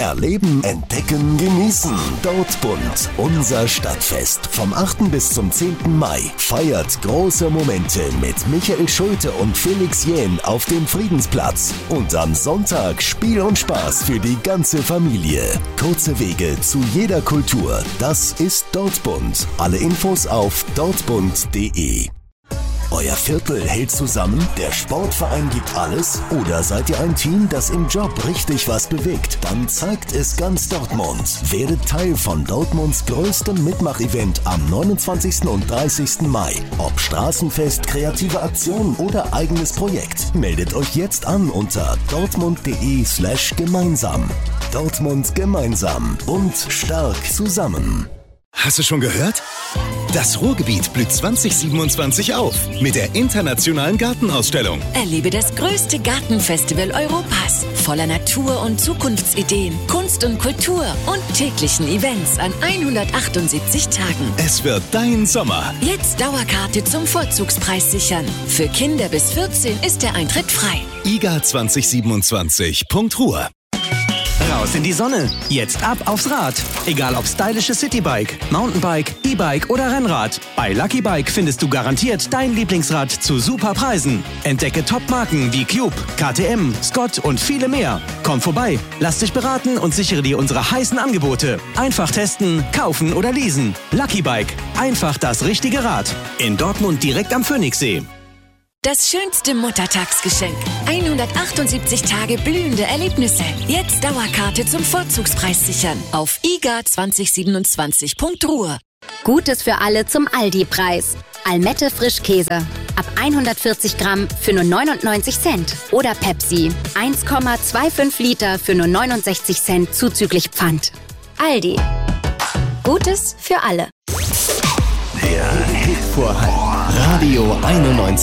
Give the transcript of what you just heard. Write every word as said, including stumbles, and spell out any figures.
Erleben, entdecken, genießen. Dortmund, unser Stadtfest. Vom achten bis zum zehnten Mai feiert große Momente mit Michael Schulte und Felix Jähn auf dem Friedensplatz. Und am Sonntag Spiel und Spaß für die ganze Familie. Kurze Wege zu jeder Kultur. Das ist Dortmund. Alle Infos auf dortmund punkt de. Euer Viertel hält zusammen? Der Sportverein gibt alles? Oder seid ihr ein Team, das im Job richtig was bewegt? Dann zeigt es ganz Dortmund. Werdet Teil von Dortmunds größtem Mitmachevent am neunundzwanzigsten und dreißigsten Mai. Ob Straßenfest, kreative Aktion oder eigenes Projekt. Meldet euch jetzt an unter dortmund punkt de slash gemeinsam. Dortmund gemeinsam. Bunt, stark zusammen. Hast du schon gehört? Das Ruhrgebiet blüht zwanzig siebenundzwanzig auf mit der Internationalen Gartenausstellung. Erlebe das größte Gartenfestival Europas. Voller Natur- und Zukunftsideen, Kunst und Kultur und täglichen Events an hundertachtundsiebzig Tagen. Es wird dein Sommer. Jetzt Dauerkarte zum Vorzugspreis sichern. Für Kinder bis vierzehn ist der Eintritt frei. I G A zwanzig siebenundzwanzig Punkt Ruhr. Raus in die Sonne. Jetzt ab aufs Rad. Egal ob stylische Citybike, Mountainbike, E-Bike oder Rennrad. Bei Lucky Bike findest du garantiert dein Lieblingsrad zu super Preisen. Entdecke Top-Marken wie Cube, K T M, Scott und viele mehr. Komm vorbei, lass dich beraten und sichere dir unsere heißen Angebote. Einfach testen, kaufen oder leasen. Lucky Bike. Einfach das richtige Rad. In Dortmund direkt am Phoenixsee. Das schönste Muttertagsgeschenk. hundertachtundsiebzig Tage blühende Erlebnisse. Jetzt Dauerkarte zum Vorzugspreis sichern. Auf I G A zwanzig siebenundzwanzig Punkt Ruhr. Gutes für alle zum Aldi-Preis. Almette Frischkäse. Ab hundertvierzig Gramm für nur neunundneunzig Cent. Oder Pepsi. eins Komma fünfundzwanzig Liter für nur neunundsechzig Cent zuzüglich Pfand. Aldi. Gutes für alle. Der Hit vor Radio einundneunzig.